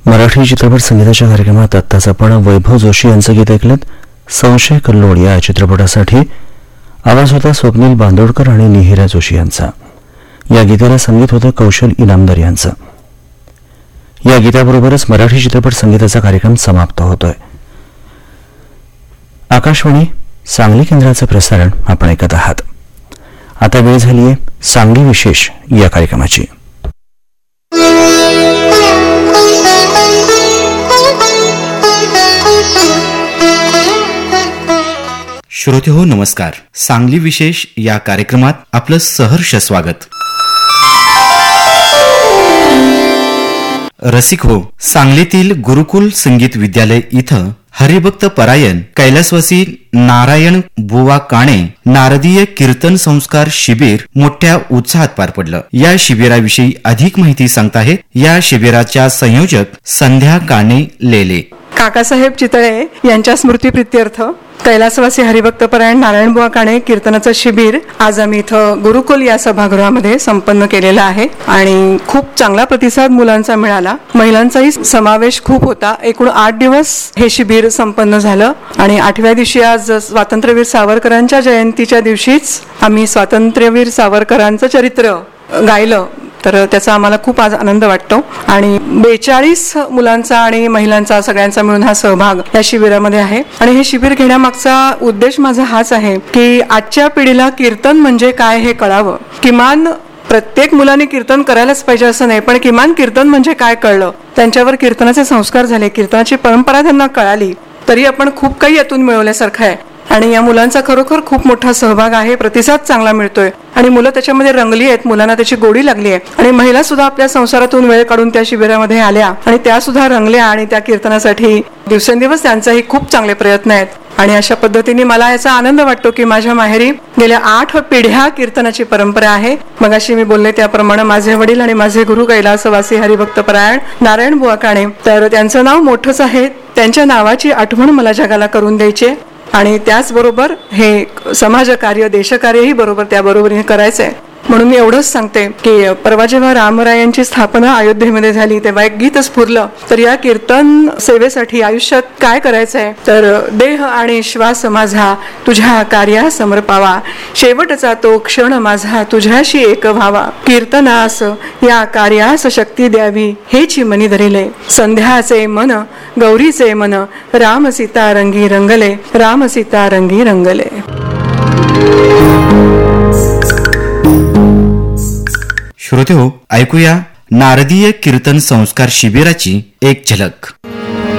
मराठी चित्रपट संगीताच्या कार्यक्रमात आत्ताच आपण वैभव जोशी यांचं गीत ऐकलं. संशय कल्लोळ या चित्रपटासाठी आवाज होता स्वप्नील बांदोडकर आणि निहिरा जोशी यांचा. या गीताला संगीत होतं कौशल इनामदार यांचं. या गीताबरोबरच मराठी चित्रपट संगीताचा कार्यक्रम समाप्त होतोय. आकाशवाणी सांगली केंद्राचं प्रसारण आपण ऐकत आहात. आता वेळ झालीय सांगली विशेष या कार्यक्रमाची. श्रोते हो नमस्कार. सांगली विशेष या कार्यक्रमात आपलं सहर्ष स्वागत. रसिक हो, सांगलीतील गुरुकुल संगीत विद्यालय इथं हरिभक्त परायण कैलासवासी नारायण बुवा काणे नारदीय कीर्तन संस्कार शिबिर मोठ्या उत्साहात पार पडलं. या शिबिराविषयी अधिक माहिती सांगताहेत या शिबिराच्या संयोजक संध्या काणे लेले. काकासाहेब चितळे यांच्या स्मृतीप्रित्यर्थ कैलासवासी हरिभक्त परायण नारायणबुवा काणे कीर्तनाचं शिबिर आज आम्ही इथं गुरुकुल या सभागृहामध्ये संपन्न केलेलं आहे आणि खूप चांगला प्रतिसाद मुलांचा मिळाला. महिलांचाही समावेश खूप होता. एकूण 8 दिवस हे शिबिर संपन्न झालं आणि 8व्या दिवशी आज स्वातंत्र्यवीर सावरकरांच्या जयंतीच्या दिवशीच आम्ही स्वातंत्र्यवीर सावरकरांचं चरित्र गायलं. तर त्याचा आम्हाला खूप आज आनंद वाटतो आणि 42 मुलांचा आणि महिलांचा सगळ्यांचा मिळून हा सहभाग या शिबिरामध्ये आहे. आणि हे शिबिर घेण्यामागचा उद्देश माझा हाच आहे की आजच्या पिढीला कीर्तन म्हणजे काय हे कळावं. किमान प्रत्येक मुलाने कीर्तन करायलाच पाहिजे असं नाही, पण किमान कीर्तन म्हणजे काय कळलं, त्यांच्यावर कीर्तनाचे संस्कार झाले, कीर्तनाची परंपरा त्यांना कळाली, तरी आपण खूप काही यातून मिळवल्यासारखं आहे. आणि या मुलांचा खरोखर खूप मोठा सहभाग आहे. प्रतिसाद चांगला मिळतोय आणि मुलं त्याच्यामध्ये रंगली आहेत. मुलांना त्याची गोडी लागली आहे आणि महिला सुद्धा आपल्या संसारातून वेळ काढून त्या शिबिरामध्ये आल्या आणि त्या सुद्धा रंगल्या आणि त्या कीर्तनासाठी दिवसेंदिवस त्यांचाही खूप चांगले प्रयत्न आहेत. आणि अशा पद्धतीने मला याचा आनंद वाटतो की माझ्या माहेरी गेल्या 8 पिढ्या कीर्तनाची परंपरा आहे. मगाशी मी बोलले त्याप्रमाणे माझे वडील आणि माझे गुरु कैलासवासी हरिभक्त परायण नारायणबुवा काणे, तर त्यांचं नाव मोठंच आहे. त्यांच्या नावाची आठवण मला जगाला करून द्यायची आणि त्याचबरोबर हे समाजकार्य देशकार्यही बरोबर त्याबरोबरीने करायचंय. म्हणून मी एवढंच सांगते की परवा जेव्हा रामरायांची स्थापना अयोध्येमध्ये झाली तेव्हा एक गीत स्फुरलं. तर या कीर्तन सेवेसाठी आयुष्यात काय करायचंय, तर देह आणि श्वास माझा तुझ्या कार्या समर्पावा, शेवटचा तो क्षण माझा तुझ्याशी एक व्हावा, कीर्तनास या कार्यास शक्ती द्यावी हेची मनी धरिले, संध्याचे मन गौरीचे मन, राम सीता रंगी रंगले, राम सीता रंगी रंगले. श्रोते हो, ऐकूया नारदीय कीर्तन संस्कार शिबिराची एक झलक.